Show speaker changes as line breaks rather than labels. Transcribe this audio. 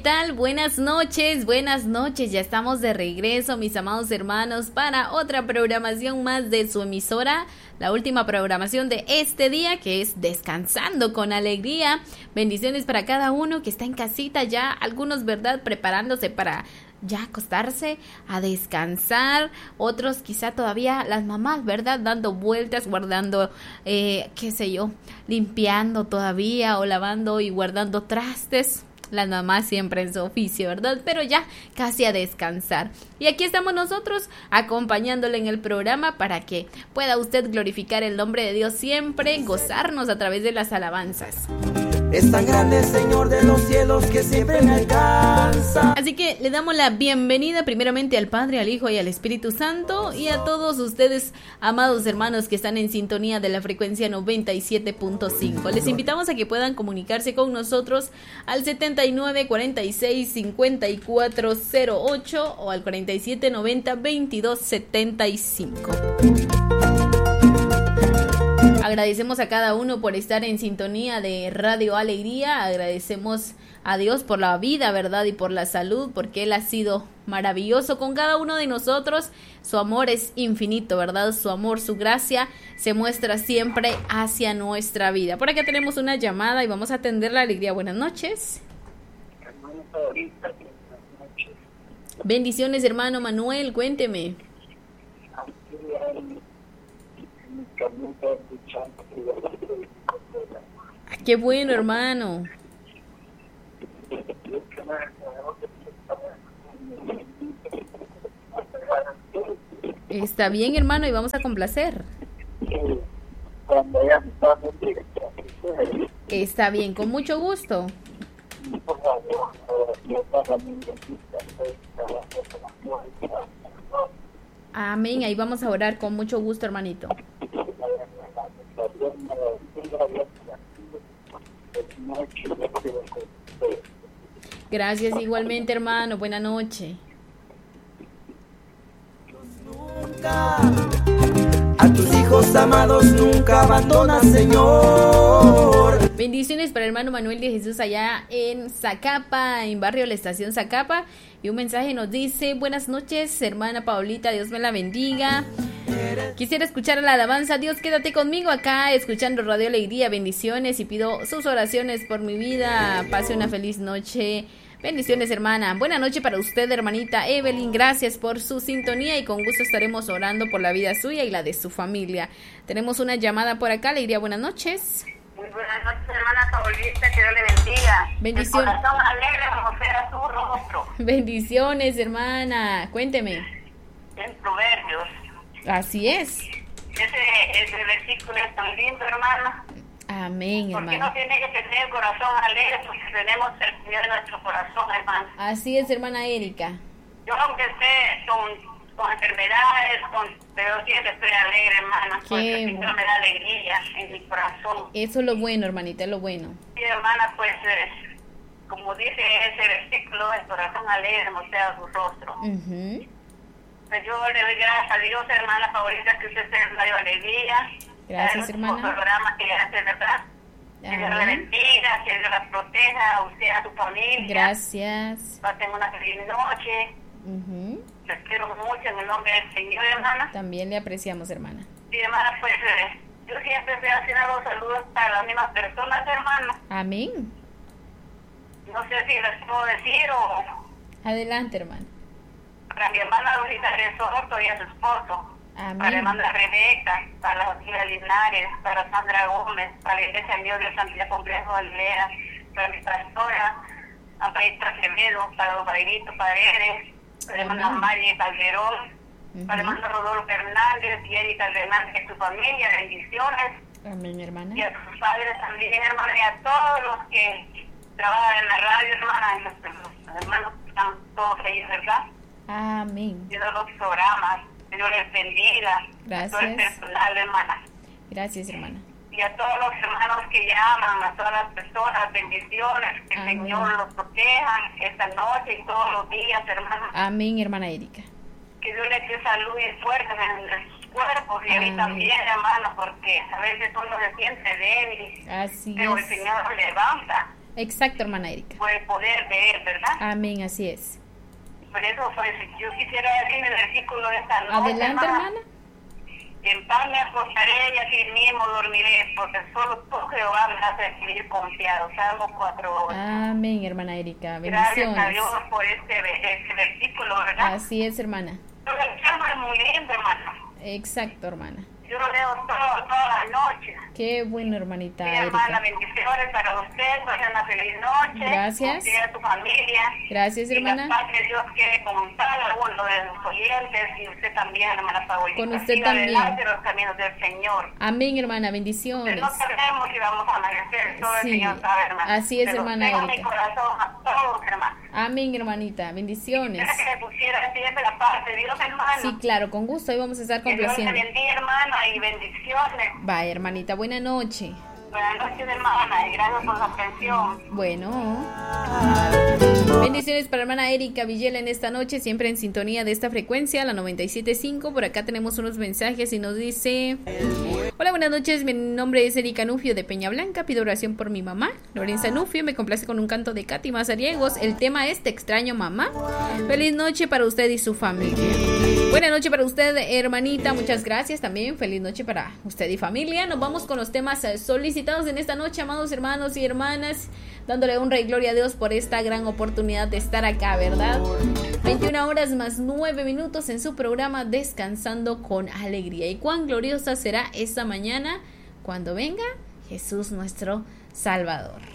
tal? Buenas noches, ya estamos de regreso, mis amados hermanos, para otra programación más de su emisora, la última programación de este día, que es Descansando con Alegría. Bendiciones para cada uno que está en casita ya, algunos, ¿verdad?, preparándose para ya acostarse a descansar, otros quizá todavía las mamás, ¿verdad?, dando vueltas, guardando, limpiando todavía o lavando y guardando trastes. Las mamás siempre en su oficio, ¿verdad? Pero ya casi a descansar. Y aquí estamos nosotros acompañándole en el programa para que pueda usted glorificar el nombre de Dios siempre, gozarnos a través de las alabanzas.
Es tan grande el Señor de los cielos que siempre me alcanza.
Así que le damos la bienvenida primeramente al Padre, al Hijo y al Espíritu Santo, y a todos ustedes, amados hermanos que están en sintonía de la frecuencia 97.5. Les invitamos a que puedan comunicarse con nosotros al 79 46 54 08 o al 47 90 22 75. Agradecemos a cada uno por estar en sintonía de Radio Alegría. Agradecemos a Dios por la vida, ¿verdad? Y por la salud, porque Él ha sido maravilloso con cada uno de nosotros. Su amor es infinito, ¿verdad? Su amor, su gracia se muestra siempre hacia nuestra vida. Por acá tenemos una llamada y vamos a atender la alegría. Buenas noches. Bendiciones, hermano Manuel, cuénteme. Qué bueno, hermano. Está bien, hermano, y vamos a complacer. Está bien, con mucho gusto. Amén, ahí vamos a orar con mucho gusto, hermanito. Gracias igualmente, hermano. Buena noche.
A tus hijos amados nunca abandonas, Señor.
Bendiciones para el hermano Manuel de Jesús allá en Zacapa, en barrio La Estación Zacapa. Y un mensaje nos dice: buenas noches, hermana Paulita, Dios me la bendiga. Quisiera escuchar la alabanza. Dios, quédate conmigo acá escuchando Radio Alegría. Bendiciones y pido sus oraciones por mi vida. Pase una feliz noche. Bendiciones, hermana. Buena noche para usted, hermanita Evelyn. Gracias por su sintonía y con gusto estaremos orando por la vida suya y la de su familia. Tenemos una llamada por acá. Le diría buenas noches.
Muy buenas noches, hermana Paulita. Que Dios le bendiga.
Bendiciones.
El corazón alegre como sea su rostro.
Bendiciones, hermana. Cuénteme.
En Proverbios.
Así es.
Ese versículo es tan lindo, hermana.
Amén, hermano.
Porque no tiene que tener el corazón alegre, porque tenemos el Señor en nuestro corazón, hermano.
Así es, hermana Erika.
Yo, aunque esté con enfermedades, pero siempre estoy alegre, hermana. Porque el Señor me da alegría en mi corazón.
Eso es lo bueno, hermanita, es lo bueno.
Sí, hermana, pues, como dice ese versículo, el corazón alegre mostrará su rostro. Pues yo le doy gracias a Dios, hermana favorita, que usted esté en Radio Alegría.
Gracias, hermana.
El programa que hace, ¿verdad? Que Dios la bendiga, que Dios la proteja a usted, a su familia.
Gracias.
Pasen una feliz noche. Les quiero mucho en el nombre del Señor, hermana.
También le apreciamos, hermana.
Sí, hermana, pues yo siempre estoy haciendo los saludos para las mismas personas, hermana.
Amén.
No sé si les puedo decir o...
Adelante, hermana.
Para mi hermana Rosita Resorto y a su esposo.
Amén.
Para la hermana Rebeca, para la familia Linares, para Sandra Gómez, para la Iglesia de Dios de Santiago Complejo Alvera, para mi pastora, a Paita Acevedo, para los Bairitos Paredes, para la hermana María Calderón, para el hermano Rodolfo Hernández y Erika Hernández y su familia. Bendiciones.
Amén, hermana.
Y a sus padres también, hermana, y a todos los que trabajan en la radio, hermana, y los hermanos que están todos ahí, ¿verdad?
Amén.
Y de los programas. Que Dios les bendiga.
Gracias.
A todo el personal, hermana.
Gracias, hermana.
Y a todos los hermanos que llaman, a todas las personas, bendiciones. Que el Señor los proteja esta noche y todos los días, hermana.
Amén, hermana Erika.
Que Dios les dé salud y fuerza en sus cuerpos y a mí también, hermano, porque a veces uno se siente débil.
Así
pero
es.
el Señor lo levanta.
Exacto, hermana Erika.
por el poder de Él, ¿verdad?
Amén, así es.
Por eso, pues, yo quisiera decir el versículo de esta noche,
Adelante, hermana.
En paz me acostaré y así mismo dormiré, porque solo tú, Jehová, me hace vivir confiado. Salmo 4:8.
Amén, hermana Erika.
Gracias a
Bendiciones.
Dios por este versículo, ¿verdad?
Así es, hermana.
Pero el Salmo es muy lindo, hermana.
Exacto, hermana.
Yo lo leo toda la noche.
Qué bueno, hermanita
Sí, hermana,
Erika.
bendiciones para usted, pasen una feliz noche.
Gracias.
Usted y a tu familia.
Gracias,
Y
hermana.
la paz que Dios quiere con cada uno de los oyentes y usted también, hermana Paulita.
Con usted
Siga
también.
adelante los caminos del Señor.
Amén, hermana.
Pero
Bendiciones.
no sabemos si vamos a amanecer, todo
Sí,
el Señor sabe, hermana.
así es,
Pero
hermana
tengo
Erika.
mi corazón a todos, hermana.
Amén, hermanita. Bendiciones.
Quisiera que me pusiera siempre la paz de Dios, hermana.
Sí, claro, con gusto. Hoy vamos a estar
Que Dios te
complaciendo.
bendiga, hermana, y bendiciones.
Bye, hermanita. Buena noche.
Buenas noches, hermana, y gracias por la atención.
Bueno. Bendiciones para hermana Erika Villela en esta noche, siempre en sintonía de esta frecuencia, la 97.5. Por acá tenemos unos mensajes y nos dice: hola, buenas noches, mi nombre es Erika Nufio de Peña Blanca, pido oración por mi mamá, Lorenza Nufio, me complace con un canto de Katy Mazariegos, el tema es Te extraño, mamá. Feliz noche para usted y su familia. Buena noche para usted, hermanita, muchas gracias también, feliz noche para usted y familia. Nos vamos con los temas solicitados en esta noche, amados hermanos y hermanas, dándole honra y gloria a Dios por esta gran oportunidad de estar acá, ¿verdad? 21 horas más 9 minutos en su programa Descansando con Alegría. Y cuán gloriosa será esta mañana cuando venga Jesús nuestro Salvador.